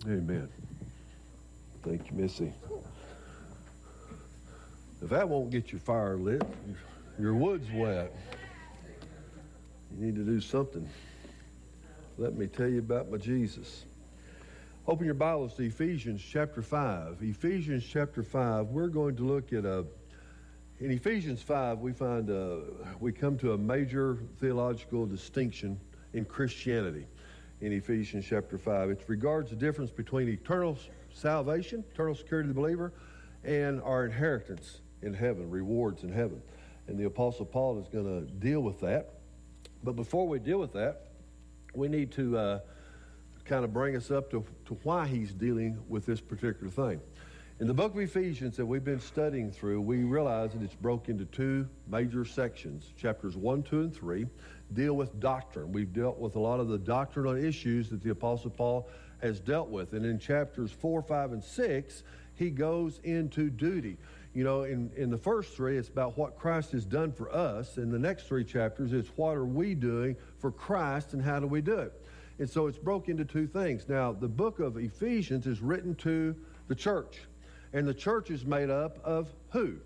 Amen. Thank you, Missy. If that won't get your fire lit, your wood's wet. You need to do something. Let me tell you about my Jesus. Open your Bibles to Ephesians chapter 5. Ephesians chapter 5, we're going to look at in Ephesians 5, we come to a major theological distinction in Christianity. In Ephesians chapter 5, it regards the difference between eternal salvation, eternal security of the believer, and our inheritance in heaven, rewards in heaven. And the Apostle Paul is going to deal with that. But before we deal with that, we need to kind of bring us up to why he's dealing with this particular thing. In the book of Ephesians that we've been studying through, we realize that it's broken into two major sections. Chapters 1, 2, and 3 deal with doctrine. We've dealt with a lot of the doctrinal issues that the Apostle Paul has dealt with. And in chapters 4, 5, and 6, he goes into duty. You know, in the first three, it's about what Christ has done for us. In the next three chapters, it's what are we doing for Christ and how do we do it? And so it's broken into two things. Now, the book of Ephesians is written to the church. And the church is made up of who?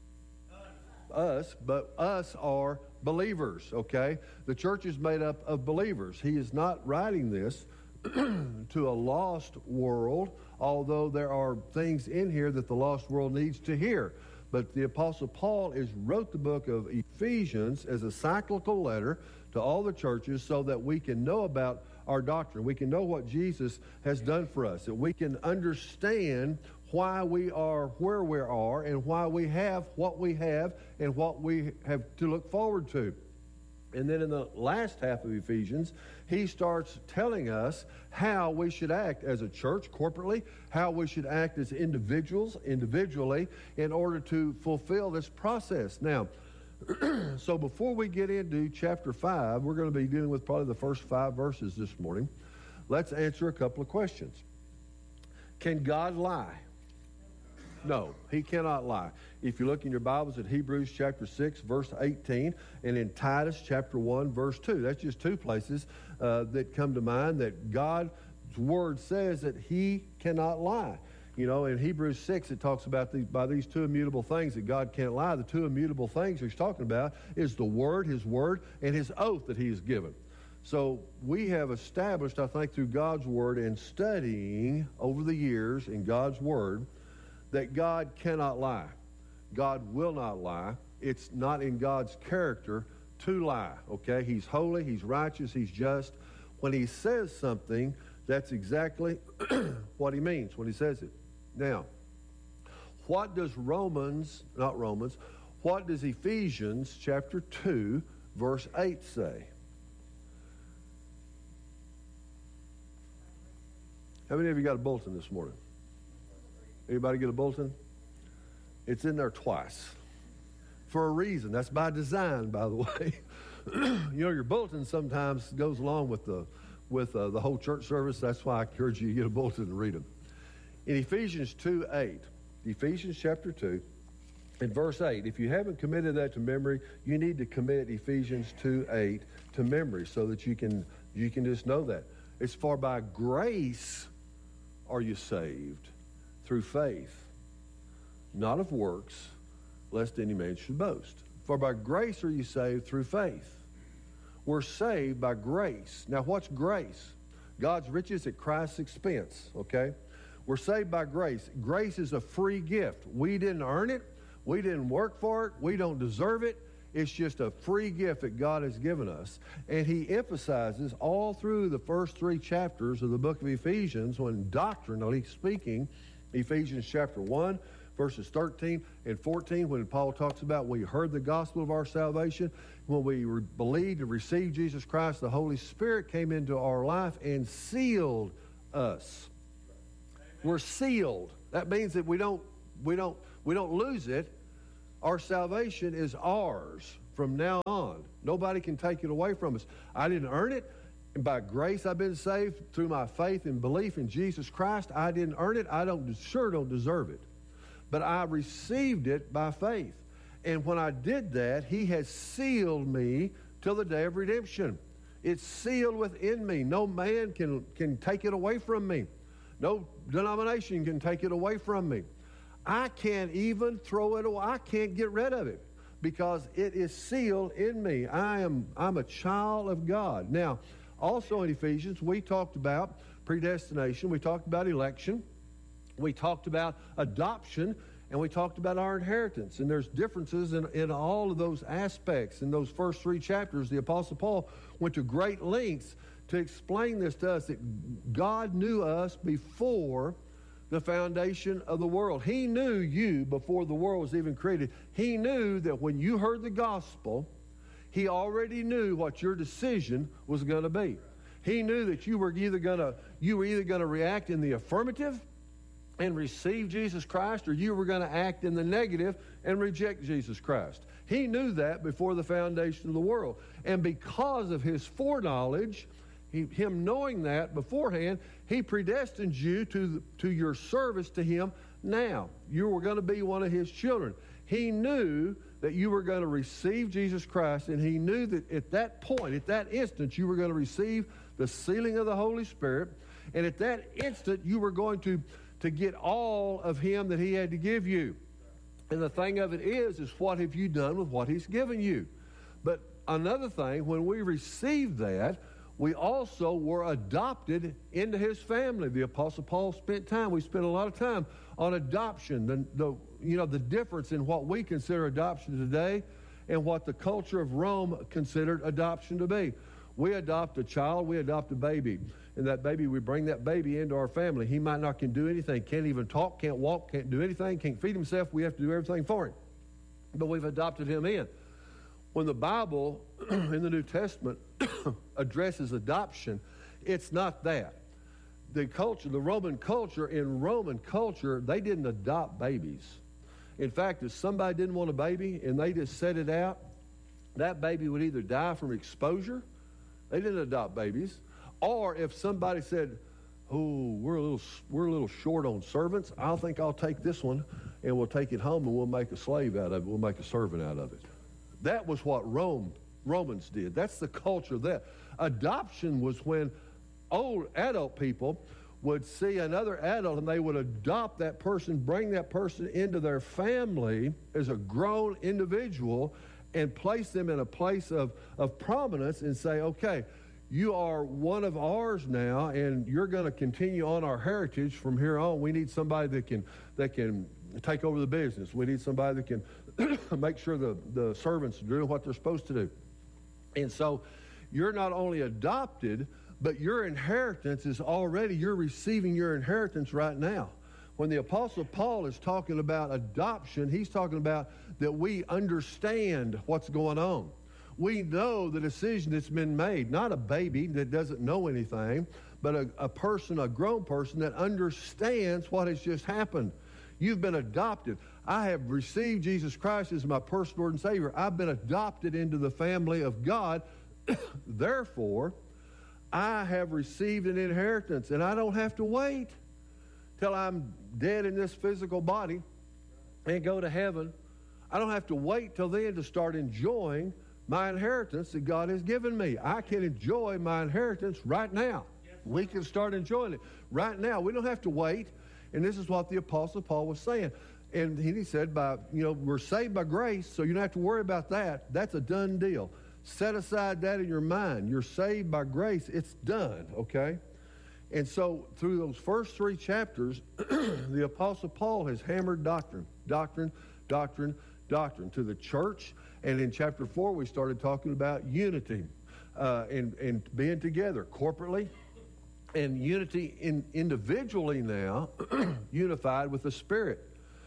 Us, but us are believers, okay? The church is made up of believers. He is not writing this to a lost world, although there are things in here that the lost world needs to hear. But the Apostle Paul wrote the book of Ephesians as a cyclical letter to all the churches so that we can know about our doctrine. We can know what Jesus has done for us, that we can understand why we are where we are and why we have what we have and what we have to look forward to. And then in the last half of Ephesians, he starts telling us how we should act as a church corporately, how we should act as individuals individually in order to fulfill this process. Now, so before we get into chapter 5, we're going to be dealing with probably the first 5 verses this morning. Let's answer a couple of questions. Can God lie? No, he cannot lie. If you look in your Bibles at Hebrews chapter 6, verse 18, and in Titus chapter 1, verse 2, that's just two places that come to mind that God's word says that he cannot lie. You know, in Hebrews 6, it talks about by these two immutable things that God can't lie. The two immutable things he's talking about is the word, his word, and his oath that he has given. So we have established, I think, through God's word and studying over the years in God's word, that God cannot lie. God will not lie. It's not in God's character to lie, okay? He's holy, he's righteous, he's just. When he says something, that's exactly what he means when he says it. Now, what does what does Ephesians chapter 2, verse 8 say? How many of you got a bulletin this morning? Anybody get a bulletin? It's in there twice. For a reason. That's by design, by the way. You know, your bulletin sometimes goes along with the whole church service. That's why I encourage you to get a bulletin and read them. In Ephesians 2:8, Ephesians chapter 2, in verse 8, if you haven't committed that to memory, you need to commit Ephesians 2:8 to memory so that you can just know that. It's for by grace are you saved through faith, not of works, lest any man should boast. For by grace are you saved through faith. We're saved by grace. Now, what's grace? God's riches at Christ's expense, okay? We're saved by grace. Grace is a free gift. We didn't earn it. We didn't work for it. We don't deserve it. It's just a free gift that God has given us. And he emphasizes all through the first 3 chapters of the book of Ephesians, when doctrinally speaking, Ephesians chapter 1, verses 13 and 14, when Paul talks about we heard the gospel of our salvation, when we believed and received Jesus Christ, the Holy Spirit came into our life and sealed us. We're sealed. That means that we don't lose it. Our salvation is ours from now on. Nobody can take it away from us. I didn't earn it. And by grace I've been saved through my faith and belief in Jesus Christ. I didn't earn it. I don't deserve it. But I received it by faith. And when I did that, he has sealed me till the day of redemption. It's sealed within me. No man can take it away from me. No denomination can take it away from me. I can't even throw it away. I can't get rid of it because it is sealed in me. I'm a child of God. Now, also in Ephesians, we talked about predestination. We talked about election. We talked about adoption. And we talked about our inheritance. And there's differences in all of those aspects. In those first 3 chapters, the Apostle Paul went to great lengths to explain this to us, that God knew us before the foundation of the world. He knew you before the world was even created. He knew that when you heard the gospel, he already knew what your decision was going to be. He knew that you were either going to react in the affirmative and receive Jesus Christ, or you were going to act in the negative and reject Jesus Christ. He knew that before the foundation of the world. And because of his foreknowledge, him knowing that beforehand, he predestined you to your service to him now. You were going to be one of his children. He knew that you were going to receive Jesus Christ, and he knew that at that point, at that instant, you were going to receive the sealing of the Holy Spirit, and at that instant, you were going to get all of him that he had to give you. And the thing of it is what have you done with what he's given you? But another thing, when we received that, we also were adopted into his family. The Apostle Paul we spent a lot of time on adoption, the difference in what we consider adoption today and what the culture of Rome considered adoption to be. We adopt a child, we adopt a baby. And that baby, we bring that baby into our family. He might not can do anything, can't even talk, can't walk, can't do anything, can't feed himself. We have to do everything for him. But we've adopted him in. When the Bible in the New Testament addresses adoption, it's not that. The Roman culture, they didn't adopt babies. In fact, if somebody didn't want a baby and they just set it out, that baby would either die from exposure. They didn't adopt babies. Or if somebody said, oh, we're a little short on servants, I think I'll take this one and we'll take it home and we'll make a slave out of it. We'll make a servant out of it. That was what Romans did. That's the culture of that. Adoption was when old adult people would see another adult and they would adopt that person, bring that person into their family as a grown individual and place them in a place of prominence and say, okay, you are one of ours now, and you're going to continue on our heritage from here on. We need somebody that can take over the business. We need somebody that can make sure the servants are doing what they're supposed to do. And so you're not only adopted, but your inheritance is already, you're receiving your inheritance right now. When the Apostle Paul is talking about adoption, he's talking about that we understand what's going on. We know the decision that's been made, not a baby that doesn't know anything, but a person, a grown person that understands what has just happened. You've been adopted. I have received Jesus Christ as my personal Lord and Savior. I've been adopted into the family of God. Therefore, I have received an inheritance, and I don't have to wait till I'm dead in this physical body and go to heaven. I don't have to wait till then to start enjoying my inheritance that God has given me. I can enjoy my inheritance right now. We can start enjoying it right now. We don't have to wait. And this is what the Apostle Paul was saying. And he said, we're saved by grace, so you don't have to worry about that. That's a done deal. Set aside that in your mind. You're saved by grace. It's done, okay? And so through those first 3 chapters, the Apostle Paul has hammered doctrine to the church. And in chapter 4, we started talking about unity and being together corporately, and unity individually now, unified with the Spirit.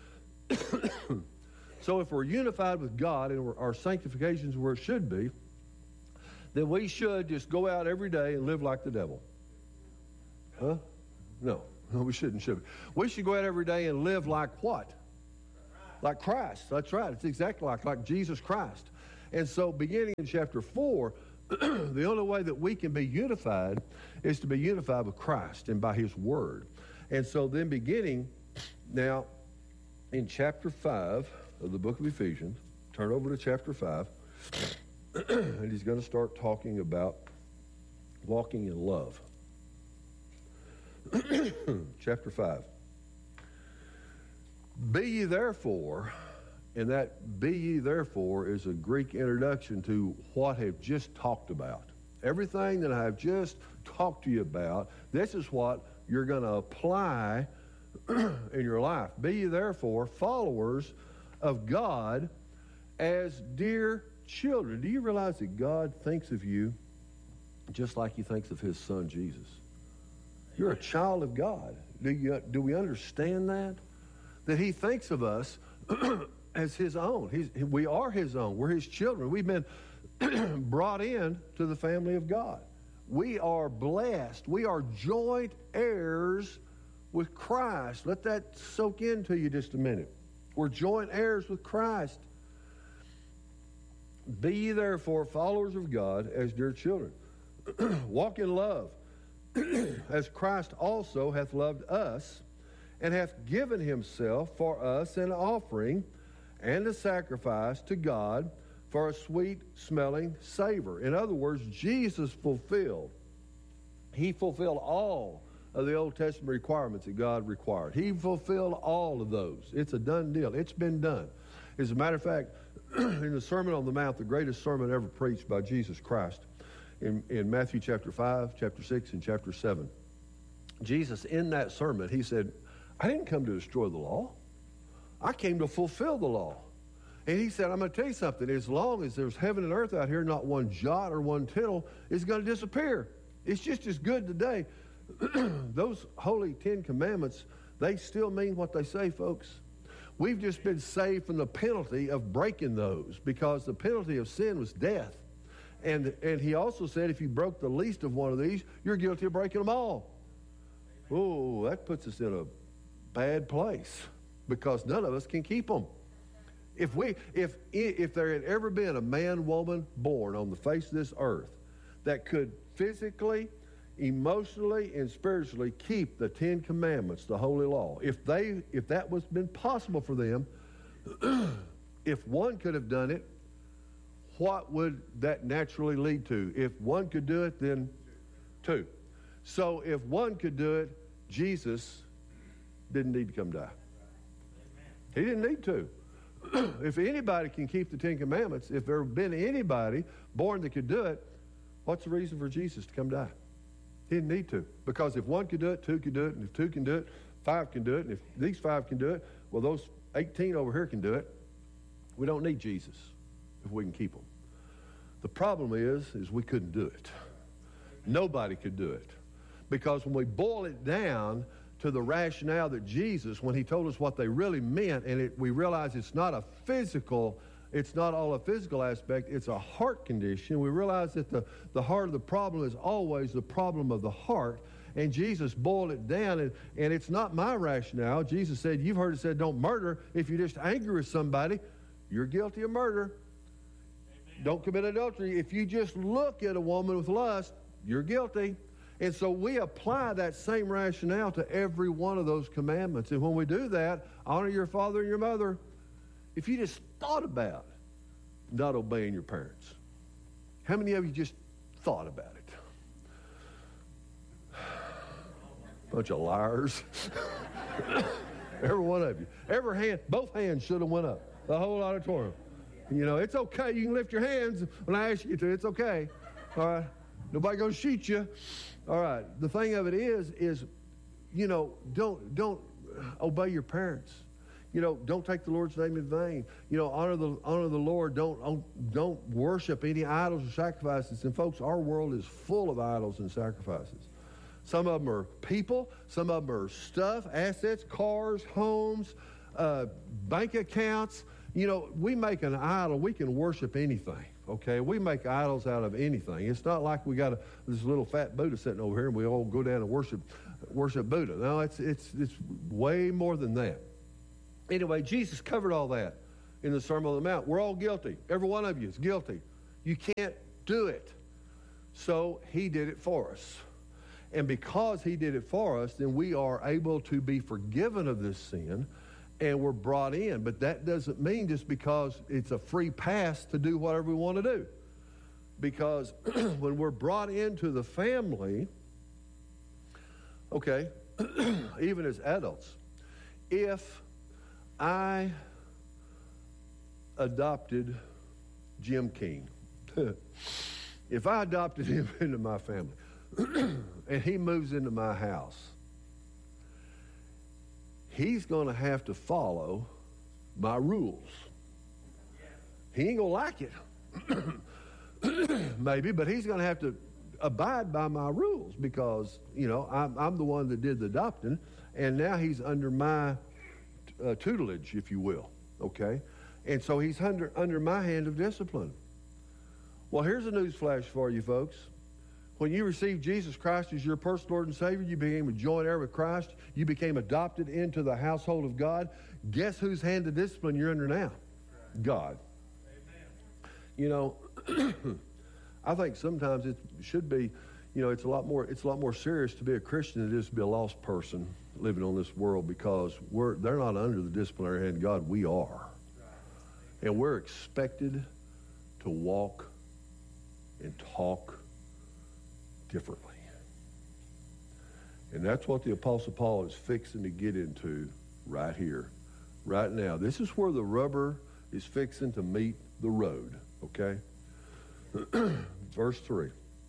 So if we're unified with God and our sanctification is where it should be, then we should just go out every day and live like the devil. Huh? No, we shouldn't, should we? We should go out every day and live like what? Like Christ. That's right. It's exactly like Jesus Christ. And so beginning in chapter 4, the only way that we can be unified is to be unified with Christ and by His Word. And so then beginning now in chapter 5 of the book of Ephesians, turn over to chapter 5, and he's going to start talking about walking in love. chapter 5. Be ye therefore, and that be ye therefore is a Greek introduction to what I've just talked about. Everything that I've just talked to you about, this is what you're going to apply in your life. Be ye therefore followers of God as dear children. Do you realize that God thinks of you just like he thinks of his son Jesus? You're a child of God. Do we understand that? That he thinks of us as his own. We are his own. We're his children. We've been brought in to the family of God. We are blessed. We are joint heirs with Christ. Let that soak into you just a minute. We're joint heirs with Christ. Be ye therefore followers of God as dear children. Walk in love, as Christ also hath loved us, and hath given himself for us an offering and a sacrifice to God for a sweet-smelling savor. In other words, Jesus fulfilled. He fulfilled all of the Old Testament requirements that God required. He fulfilled all of those. It's a done deal. It's been done. As a matter of fact, in the Sermon on the Mount, the greatest sermon ever preached by Jesus Christ, in Matthew chapter 5, chapter 6, and chapter 7, Jesus, in that sermon, he said, I didn't come to destroy the law. I came to fulfill the law. And he said, I'm going to tell you something. As long as there's heaven and earth out here, not one jot or one tittle is going to disappear. It's just as good today. Those holy 10 commandments, they still mean what they say, folks. We've just been saved from the penalty of breaking those, because the penalty of sin was death. And he also said, if you broke the least of one of these, you're guilty of breaking them all. Oh, that puts us in a bad place, because none of us can keep them. If there had ever been a man, woman born on the face of this earth that could physically, emotionally, and spiritually keep the 10 commandments, the holy law, if that was been possible for them, if one could have done it, what would that naturally lead to? If one could do it, then two. So if one could do it, Jesus didn't need to come die. He didn't need to. If anybody can keep the 10 commandments, if there had been anybody born that could do it, what's the reason for Jesus to come die? He didn't need to. Because if one could do it, two could do it, and if two can do it, 5 can do it, and if these 5 can do it, well, those 18 over here can do it. We don't need Jesus if we can keep them. The problem is we couldn't do it. Nobody could do it. Because when we boil it down to the rationale that Jesus, when he told us what they really meant, and we realize it's not all a physical aspect, it's a heart condition. We realize that the heart of the problem is always the problem of the heart. And Jesus boiled it down, and it's not my rationale. Jesus said, you've heard it said, don't murder. If you're just angry with somebody, you're guilty of murder. Amen. Don't commit adultery. If you just look at a woman with lust, you're guilty. And so we apply that same rationale to every one of those commandments. And when we do that, honor your father and your mother. If you just thought about not obeying your parents, how many of you just thought about it? Bunch of liars. Every one of you. Every hand, both hands should have went up. The whole auditorium. You know, it's okay. You can lift your hands when I ask you to. It's okay. All right. Nobody gonna shoot you. All right. The thing of it is, you know, don't obey your parents. You know, don't take the Lord's name in vain. You know, honor the Lord. Don't worship any idols or sacrifices. And folks, our world is full of idols and sacrifices. Some of them are people. Some of them are stuff, assets, cars, homes, bank accounts. You know, we make an idol. We can worship anything. Okay, we make idols out of anything. It's not like we got this little fat Buddha sitting over here and we all go down and worship Buddha. No, it's way more than that. Anyway, Jesus covered all that in the Sermon on the Mount. We're all guilty. Every one of you is guilty. You can't do it. So he did it for us. And because he did it for us, then we are able to be forgiven of this sin, and we're brought in. But that doesn't mean just because it's a free pass to do whatever we want to do. Because when we're brought into the family, okay, even as adults, if I adopted Jim King, if I adopted him into my family, and he moves into my house, he's going to have to follow my rules. He ain't going to like it, maybe, but he's going to have to abide by my rules because, you know, I'm the one that did the adopting, and now he's under my tutelage, if you will, okay? And so he's under my hand of discipline. Well, here's a news flash for you folks. When you received Jesus Christ as your personal Lord and Savior, you became a joint heir with Christ. You became adopted into the household of God. Guess whose hand of discipline you're under now? God. Amen. You know, I think sometimes it should be, you know, it's a lot more serious to be a Christian than it is to be a lost person living on this world because they're not under the disciplinary hand of God. We are. And we're expected to walk and talk differently. And that's what the Apostle Paul is fixing to get into right here, right now. This is where the rubber is fixing to meet the road, okay? Verse 3.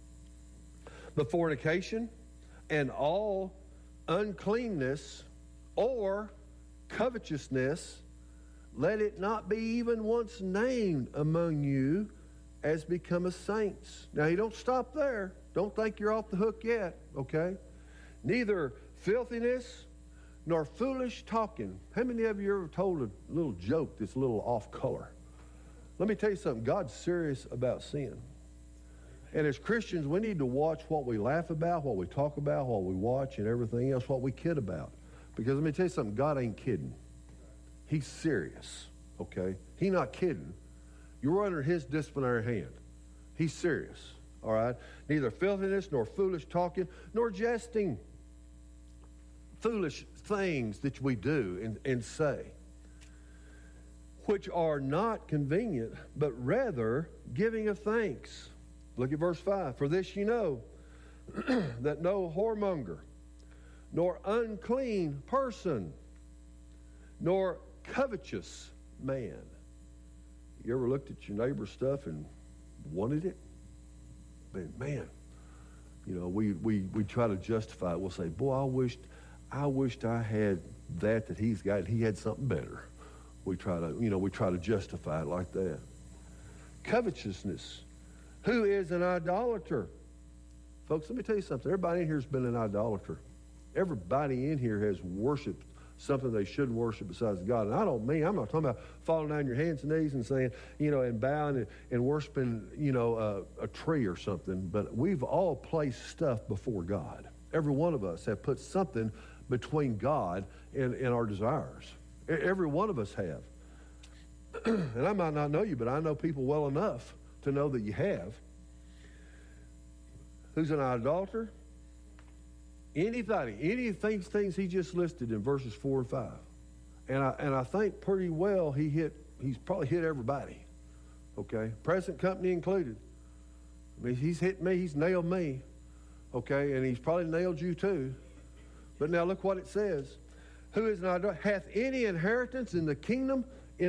The fornication and all uncleanness or covetousness, let it not be even once named among you as becometh saints. Now, you don't stop there. Don't think you're off the hook yet, okay? Neither filthiness nor foolish talking. How many of you ever told a little joke that's a little off color? Let me tell you something. God's serious about sin. And as Christians, we need to watch what we laugh about, what we talk about, what we watch, and everything else, what we kid about. Because let me tell you something. God ain't kidding. He's serious, okay? He's not kidding. You're under his disciplinary hand. He's serious, all right? Neither filthiness, nor foolish talking, nor jesting. Foolish things that we do and say, which are not convenient, but rather giving of thanks. Look at verse 5. For this you know, that no whoremonger, nor unclean person, nor covetous man. You ever looked at your neighbor's stuff and wanted it? But man, you know, we try to justify it. We'll say, boy, I wished I had that he's got. He had something better. We try to justify it like that. Covetousness. Who is an idolater? Folks, let me tell you something. Everybody in here has been an idolater. Everybody in here has worshiped something they shouldn't worship besides God. And I'm not talking about falling down your hands and knees and saying, you know, and bowing and worshiping, you know, a tree or something. But we've all placed stuff before God. Every one of us have put something between God and our desires. Every one of us have. And I might not know you, but I know people well enough to know that you have. Who's an idolater? Anybody, any of these things he just listed in verses 4 and 5. And I think pretty well he's probably hit everybody. Okay? Present company included. I mean, he's hit me, he's nailed me. Okay? And he's probably nailed you too. But now look what it says. Who is an idolater? Hath any inheritance in the kingdom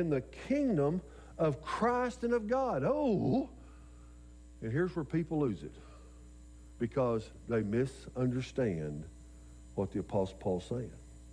of Christ and of God. Oh! And here's where people lose it. Because they misunderstand what the Apostle Paul's saying.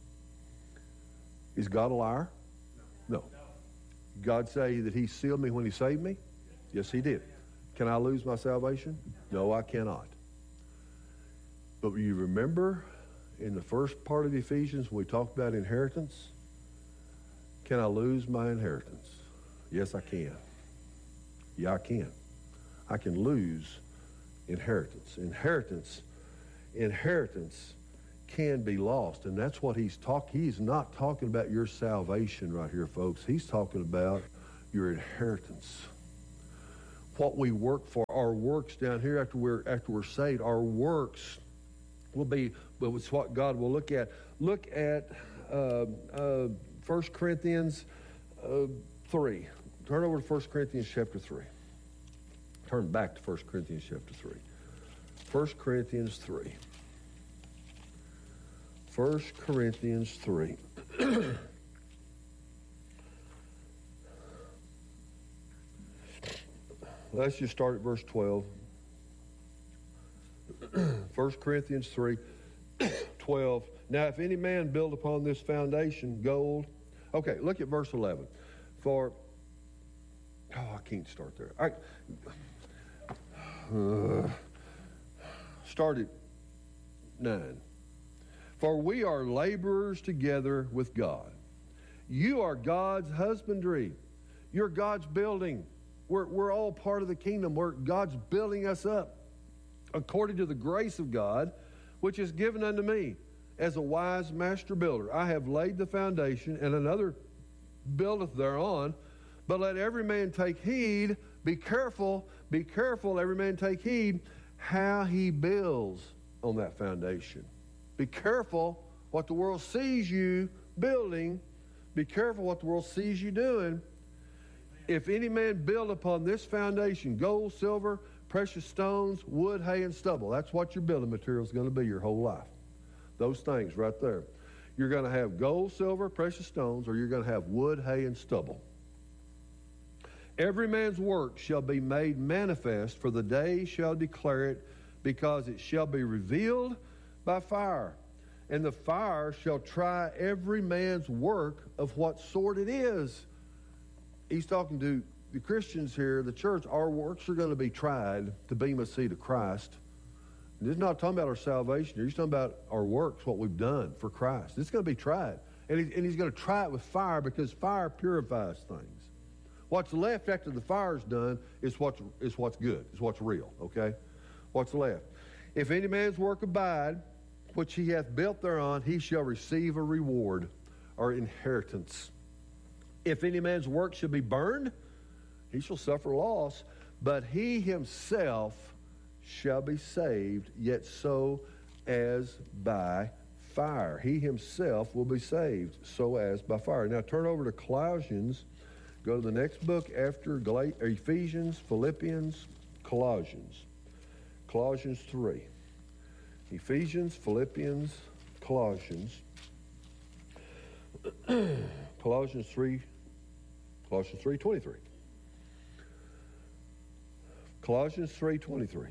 Is God a liar? No. God say that he sealed me when he saved me? Yes, he did. Can I lose my salvation? No, I cannot. But you remember in the first part of Ephesians when we talked about inheritance? Can I lose my inheritance? Yes, I can. Yeah, I can. I can lose inheritance. Inheritance can be lost. And that's what he's not talking about your salvation right here, folks. He's talking about your inheritance. What we work for, our works down here after we're saved, our works will be, well, it's what God will look at. Look at 1 Corinthians 3. Turn over to 1 Corinthians chapter 3. Turn back to 1 Corinthians chapter 3. 1 Corinthians 3. 1 Corinthians 3. Let's just start at verse 12. 1 Corinthians 3, 12. Now, if any man build upon this foundation gold. Okay, look at verse 11. I can't start there. Start at 9. For we are laborers together with God. You are God's husbandry. You're God's building. We're all part of the kingdom. God's building us up according to the grace of God, which is given unto me as a wise master builder. I have laid the foundation, and another buildeth thereon. But let every man take heed, be careful, every man take heed how he builds on that foundation. Be careful what the world sees you building. Be careful what the world sees you doing. If any man build upon this foundation, gold, silver, precious stones, wood, hay, and stubble. That's what your building material is going to be your whole life. Those things right there. You're going to have gold, silver, precious stones, or you're going to have wood, hay, and stubble. Every man's work shall be made manifest, for the day shall declare it, because it shall be revealed by fire. And the fire shall try every man's work of what sort it is. He's talking to the Christians here, the church. Our works are going to be tried to beam us see to Christ. And he's not talking about our salvation here. He's talking about our works, what we've done for Christ. It's going to be tried. And he's going to try it with fire, because fire purifies things. What's left after the fire's done is what's good, is what's real, okay? What's left. If any man's work abide, which he hath built thereon, he shall receive a reward or inheritance. If any man's work shall be burned, he shall suffer loss, but he himself shall be saved, yet so as by fire. He himself will be saved, so as by fire. Now turn over to Colossians. Go to the next book after Ephesians, Philippians, Colossians. Colossians 3. Ephesians, Philippians, Colossians. Colossians 3:23. Colossians 3:23.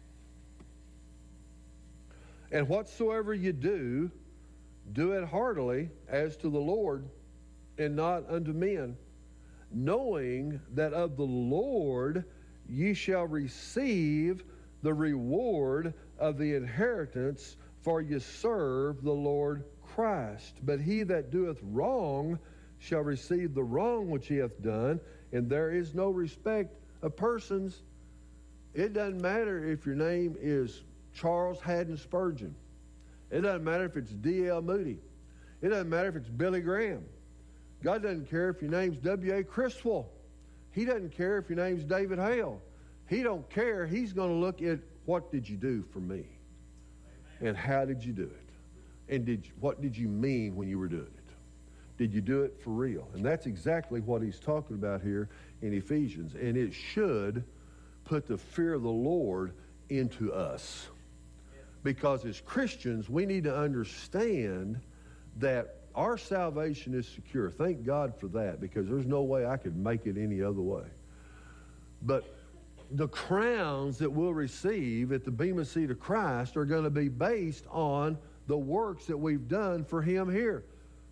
And whatsoever you do, do it heartily as to the Lord and not unto men, knowing that of the Lord ye shall receive the reward of the inheritance, for ye serve the Lord Christ. But he that doeth wrong shall receive the wrong which he hath done, and there is no respect of persons. It doesn't matter if your name is Charles Haddon Spurgeon. It doesn't matter if it's D.L. Moody. It doesn't matter if it's Billy Graham. God doesn't care if your name's W.A. Criswell. He doesn't care if your name's David Hale. He don't care. He's going to look at what did you do for me, and how did you do it, and what did you mean when you were doing it? Did you do it for real? And that's exactly what he's talking about here in Ephesians. And it should put the fear of the Lord into us. Because as Christians, we need to understand that our salvation is secure. Thank God for that, because there's no way I could make it any other way. But the crowns that we'll receive at the Bema Seat of Christ are going to be based on the works that we've done for him here.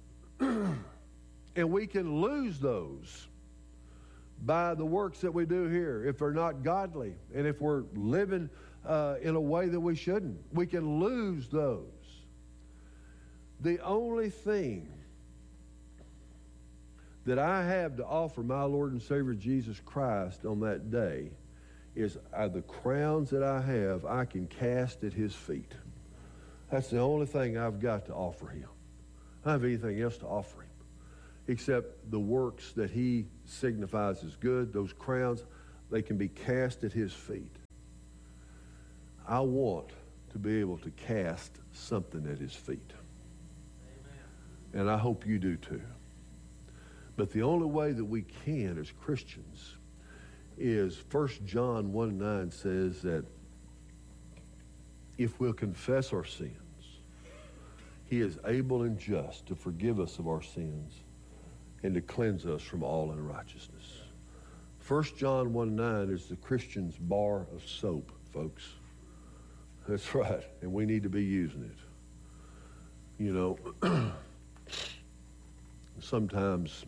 And we can lose those by the works that we do here if they're not godly, and if we're living in a way that we shouldn't. We can lose those. The only thing that I have to offer my Lord and Savior Jesus Christ on that day is the crowns that I have, I can cast at his feet. That's the only thing I've got to offer him. I don't have anything else to offer him except the works that he signifies as good. Those crowns, they can be cast at his feet. I want to be able to cast something at his feet. Amen. And I hope you do too. But the only way that we can as Christians is 1 John 1:9 says that if we'll confess our sins, He is able and just to forgive us of our sins and to cleanse us from all unrighteousness. 1 John 1:9 is the Christian's bar of soap, folks. That's right, and we need to be using it. You know, sometimes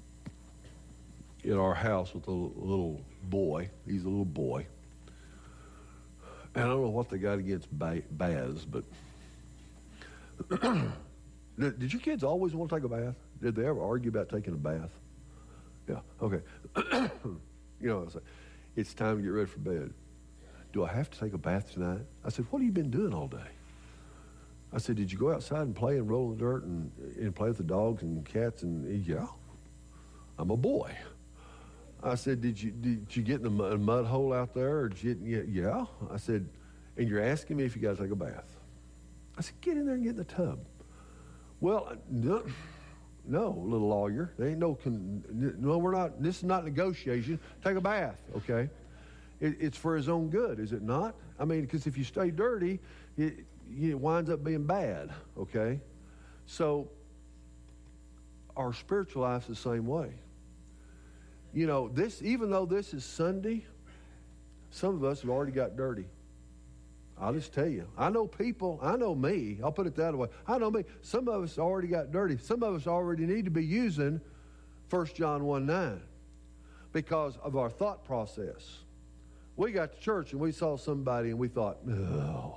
in our house with a little boy, he's a little boy, and I don't know what they got against baths, but did your kids always want to take a bath? Did they ever argue about taking a bath? Yeah, okay. You know, I said, it's time to get ready for bed. Do I have to take a bath tonight? I said, what have you been doing all day? I said, did you go outside and play and roll in the dirt and play with the dogs and cats? And yeah, I'm a boy. I said, did you get in a mud hole out there? Or did you, yeah. I said, and you're asking me if you got to take a bath. I said, get in there and get in the tub. Well, no, little lawyer. There ain't no, we're not, this is not negotiation. Take a bath, okay? It's for his own good, is it not? I mean, because if you stay dirty, it winds up being bad, okay? So our spiritual life's the same way. You know, even though this is Sunday, some of us have already got dirty. I'll just tell you. I know people, I know me. I'll put it that way. I know me. Some of us already got dirty. Some of us already need to be using 1 John 1:9 because of our thought process. We got to church and we saw somebody and we thought, oh.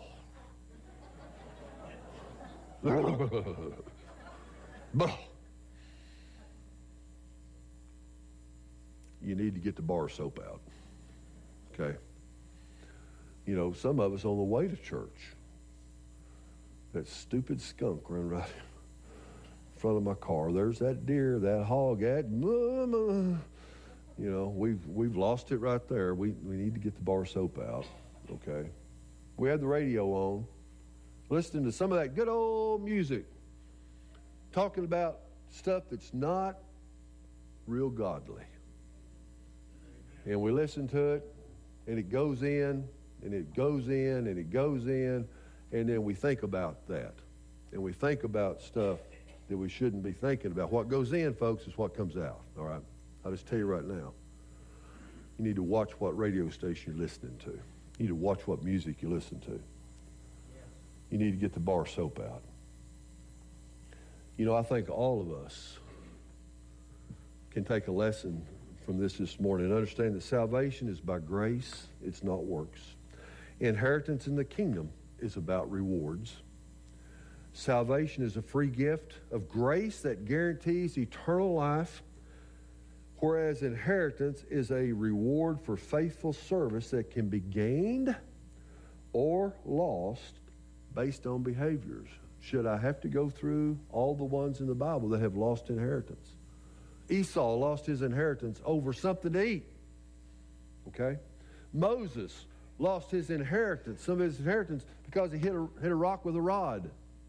You need to get the bar soap out. Okay? You know, some of us on the way to church, that stupid skunk running right in front of my car. There's that deer, that hog, that mama. You know, we've lost it right there. We need to get the bar soap out, okay? We had the radio on, listening to some of that good old music, talking about stuff that's not real godly. And we listen to it, and it goes in, and it goes in, and it goes in, and then we think about that. And we think about stuff that we shouldn't be thinking about. What goes in, folks, is what comes out, all right? I'll just tell you right now. You need to watch what radio station you're listening to. You need to watch what music you listen to. You need to get the bar soap out. You know, I think all of us can take a lesson from this morning and understand that salvation is by grace, it's not works. Inheritance in the kingdom is about rewards. Salvation is a free gift of grace that guarantees eternal life, whereas inheritance is a reward for faithful service that can be gained or lost based on behaviors. Should I have to go through all the ones in the Bible that have lost inheritance? Esau lost his inheritance over something to eat. Okay? Moses lost his inheritance, some of his inheritance, because he hit a rock with a rod.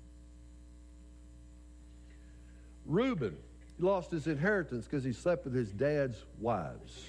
Reuben lost his inheritance because he slept with his dad's wives.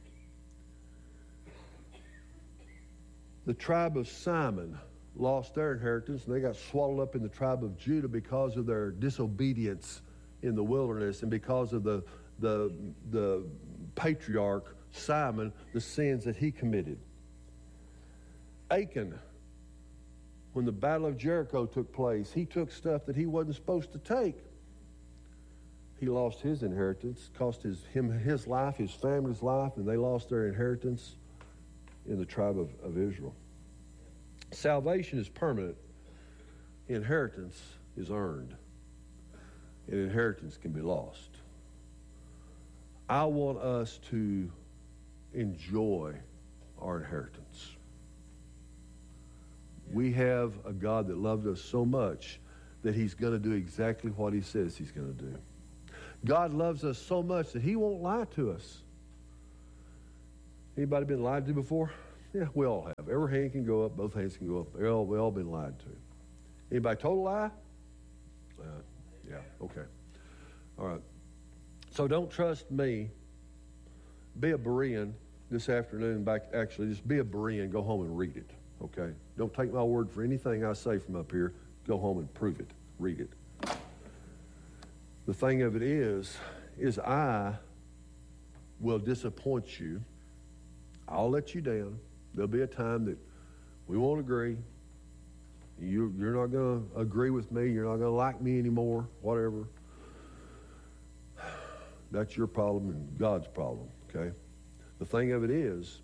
The tribe of Simon lost their inheritance, and they got swallowed up in the tribe of Judah because of their disobedience in the wilderness and because of the patriarch Simon, the sins that he committed. Achan, when the Battle of Jericho took place, he took stuff that he wasn't supposed to take. He lost his inheritance, cost him his life, his family's life, and they lost their inheritance in the tribe of Israel. Salvation is permanent. Inheritance is earned. And inheritance can be lost. I want us to enjoy our inheritance. We have a God that loved us so much that he's going to do exactly what he says he's going to do. God loves us so much that he won't lie to us. Anybody been lied to before? Yeah, we all have. Every hand can go up, both hands can go up. We all been lied to. Anybody told a lie? Yeah, okay. All right. So don't trust me. Be a Berean this afternoon. Actually, just be a Berean. Go home and read it, okay? Don't take my word for anything I say from up here. Go home and prove it read it. The thing of it is I will disappoint you. I'll let you down. There'll be a time that we won't agree. You're not going to agree with me. You're not going to like me anymore, whatever. That's your problem and God's problem, okay? The thing of it is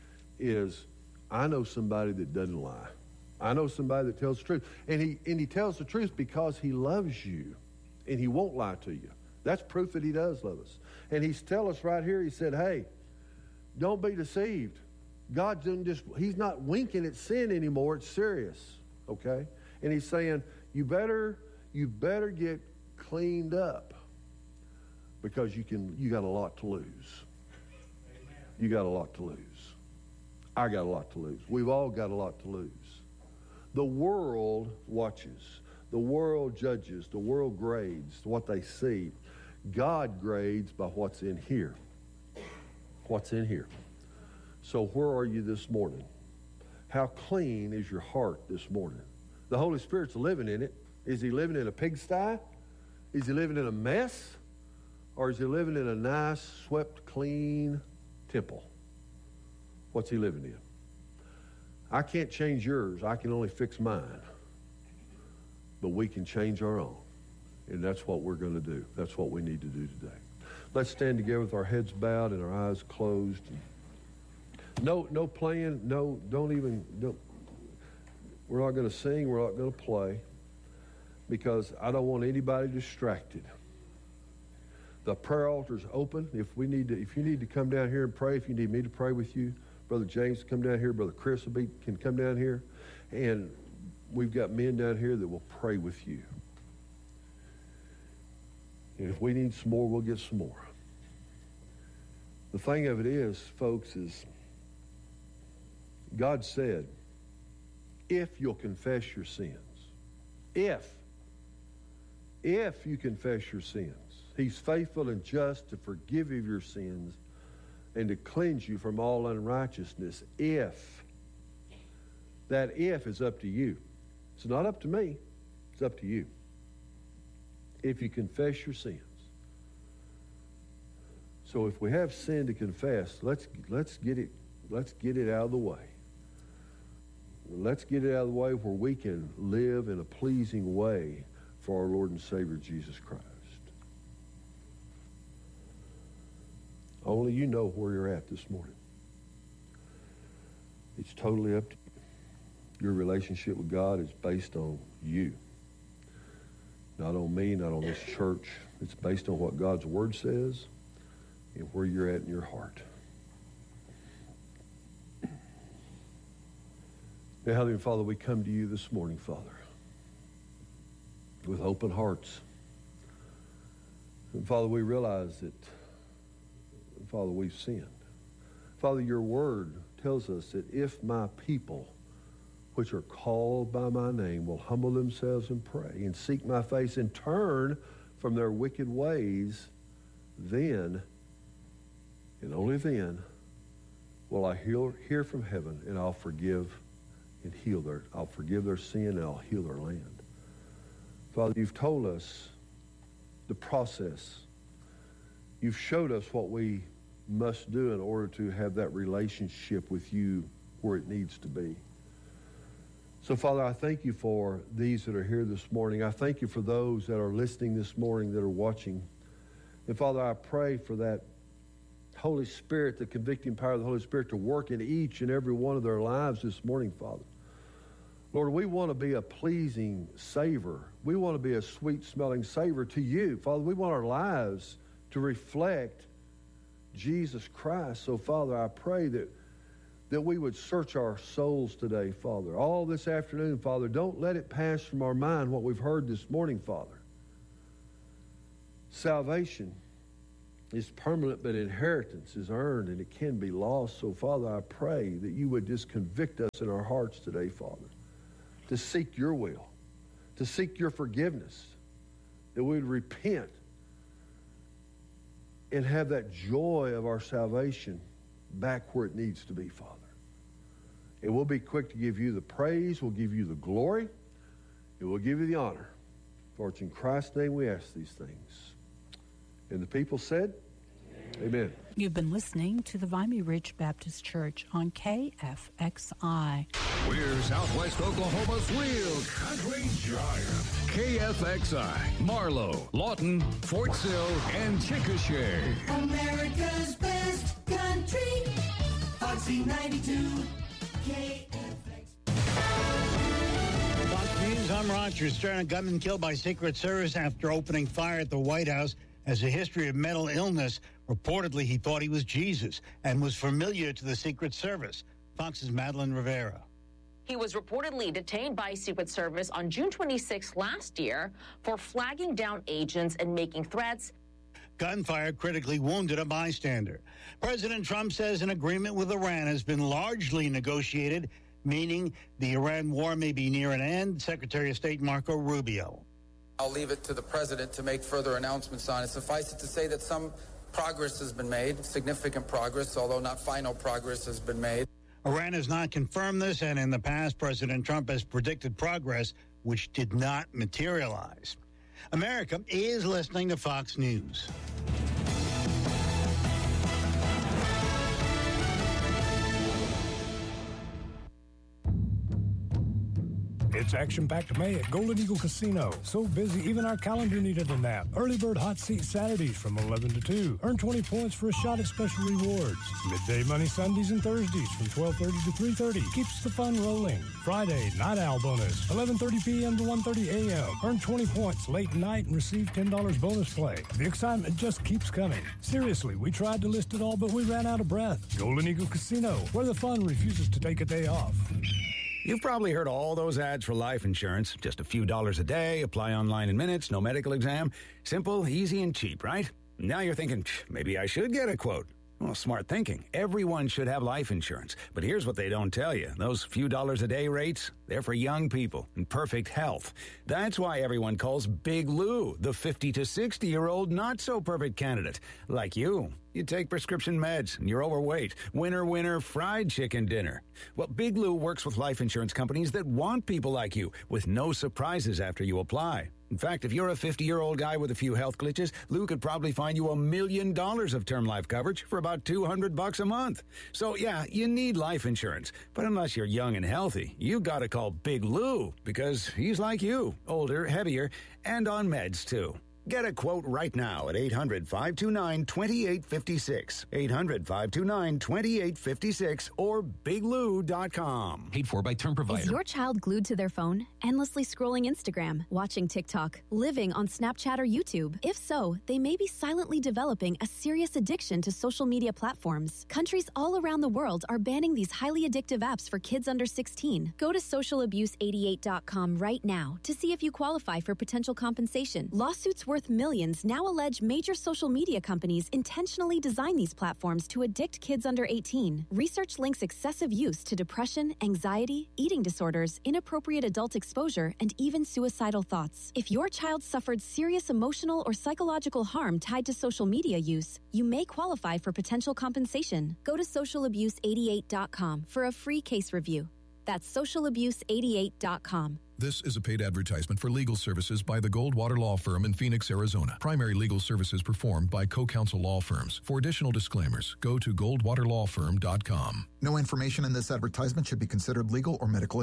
I know somebody that doesn't lie. I know somebody that tells the truth. And he tells the truth because he loves you, and he won't lie to you. That's proof that he does love us. And he's telling us right here, he said, hey, don't be deceived. God he's not winking at sin anymore. It's serious, okay? And he's saying, you better get cleaned up because you got a lot to lose. Amen. You got a lot to lose. I got a lot to lose. We've all got a lot to lose. The world watches. The world judges. The world grades what they see. God grades by what's in here. What's in here. So where are you this morning? How clean is your heart this morning? The Holy Spirit's living in it. Is he living in a pigsty? Is he living in a mess? Or is he living in a nice, swept, clean temple? What's he living in? I can't change yours. I can only fix mine. But we can change our own. And that's what we're going to do. That's what we need to do today. Let's stand together with our heads bowed and our eyes closed. No playing. We're not going to sing. We're not going to play. Because I don't want anybody distracted. The prayer altar's open. If you need to come down here and pray, if you need me to pray with you, Brother James come down here, Brother Chris can come down here, and we've got men down here that will pray with you. And if we need some more, we'll get some more. The thing of it is, folks, is God said, if you'll confess your sins, if you confess your sins, he's faithful and just to forgive you your sins and to cleanse you from all unrighteousness. If. That if is up to you. It's not up to me. It's up to you. If you confess your sins. So if we have sin to confess, let's get it out of the way. Let's get it out of the way where we can live in a pleasing way for our Lord and Savior Jesus Christ. Only you know where you're at this morning. It's totally up to you. Your relationship with God is based on you. Not on me, not on this church. It's based on what God's Word says and where you're at in your heart. Now, Heavenly Father, we come to you this morning, Father, with open hearts. And Father, we realize that, Father, we've sinned. Father, your word tells us that if my people, which are called by my name, will humble themselves and pray and seek my face and turn from their wicked ways, then, and only then, will I hear from heaven, and I'll forgive and I'll forgive their sin, and I'll heal their land. Father, you've told us the process. You've showed us what we must do in order to have that relationship with you where it needs to be. So, Father, I thank you for these that are here this morning. I thank you for those that are listening this morning, that are watching. And, Father, I pray for that Holy Spirit, the convicting power of the Holy Spirit, to work in each and every one of their lives this morning, Father. Lord, we want to be a pleasing savor. We want to be a sweet-smelling savor to you. Father, we want our lives to reflect Jesus Christ. So, Father, I pray that we would search our souls today, Father. All this afternoon, Father, don't let it pass from our mind what we've heard this morning, Father. Salvation is permanent, but inheritance is earned, and it can be lost. So, Father, I pray that you would just convict us in our hearts today, Father, to seek your will, to seek your forgiveness, that we would repent and have that joy of our salvation back where it needs to be, Father. And we'll be quick to give you the praise, we'll give you the glory, and we'll give you the honor. For it's in Christ's name we ask these things. And the people said, Amen. You've been listening to the Vimy Ridge Baptist Church on KFXI. We're Southwest Oklahoma's real country giant. KFXI, Marlow, Lawton, Fort Sill, and Chickasha. America's best country. Foxy 92. KFX. Fox News, I'm Roger Stern. A gunman killed by Secret Service after opening fire at the White House has a history of mental illness. Reportedly, he thought he was Jesus and was familiar to the Secret Service. Fox's Madeline Rivera. He was reportedly detained by Secret Service on June 26 last year for flagging down agents and making threats. Gunfire critically wounded a bystander. President Trump says an agreement with Iran has been largely negotiated, meaning the Iran war may be near an end. Secretary of State Marco Rubio. I'll leave it to the president to make further announcements on it. Suffice it to say that some progress has been made, significant progress, although not final progress has been made. Iran has not confirmed this, and in the past, President Trump has predicted progress which did not materialize. America is listening to Fox News. It's action-packed May at Golden Eagle Casino. So busy, even our calendar needed a nap. Early bird hot seat Saturdays from 11 to 2. Earn 20 points for a shot at special rewards. Midday money Sundays and Thursdays from 12:30 to 3:30. Keeps the fun rolling. Friday, night owl bonus. 11:30 p.m. to 1:30 a.m. Earn 20 points late night and receive $10 bonus play. The excitement just keeps coming. Seriously, we tried to list it all, but we ran out of breath. Golden Eagle Casino, where the fun refuses to take a day off. You've probably heard all those ads for life insurance. Just a few dollars a day, apply online in minutes, no medical exam. Simple, easy, and cheap, right? Now you're thinking, maybe I should get a quote. Well, smart thinking. Everyone should have life insurance. But here's what they don't tell you. Those few dollars a day rates, they're for young people in perfect health. That's why everyone calls Big Lou the 50 to 60-year-old not-so-perfect candidate. Like you. You take prescription meds, and you're overweight. Winner, fried chicken dinner. Well, Big Lou works with life insurance companies that want people like you, with no surprises after you apply. In fact, if you're a 50-year-old guy with a few health glitches, Lou could probably find you $1 million of term life coverage for about $200 a month. So, yeah, you need life insurance. But unless you're young and healthy, you gotta call Big Lou, because he's like you, older, heavier, and on meds, too. Get a quote right now at 800-529-2856. 800-529-2856 or biglou.com. Paid for by term provider. Is your child glued to their phone, endlessly scrolling Instagram, watching TikTok, living on Snapchat or YouTube? If so, they may be silently developing a serious addiction to social media platforms. Countries all around the world are banning these highly addictive apps for kids under 16. Go to socialabuse88.com right now to see if you qualify for potential compensation. Lawsuits worth millions now allege major social media companies intentionally design these platforms to addict kids under 18. Research links excessive use to depression, anxiety, eating disorders, inappropriate adult exposure, and even suicidal thoughts. If your child suffered serious emotional or psychological harm tied to social media use, you may qualify for potential compensation. Go to socialabuse88.com for a free case review. That's socialabuse88.com. This is a paid advertisement for legal services by the Goldwater Law Firm in Phoenix, Arizona. Primary legal services performed by co-counsel law firms. For additional disclaimers, go to goldwaterlawfirm.com. No information in this advertisement should be considered legal or medical